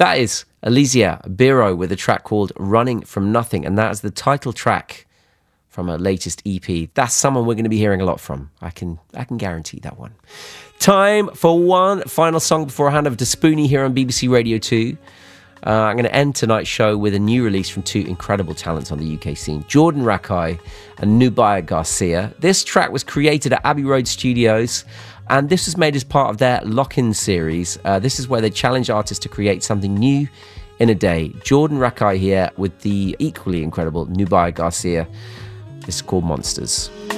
That is Alizia Biro with a track called Running From Nothing, and that is the title track from her latest EP. That's someone we're going to be hearing a lot from. I can guarantee that one. Time for one final song before I hand over to Spoonie here on BBC Radio 2. I'm going to end tonight's show with a new release from two incredible talents on the UK scene, Jordan Rakei and Nubia Garcia. This track was created at Abbey Road Studios, and this was made as part of their Lock-In series. This is where they challenge artists to create something new in a day. Jordan Rakei here with the equally incredible Nubia Garcia. This is called Monsters.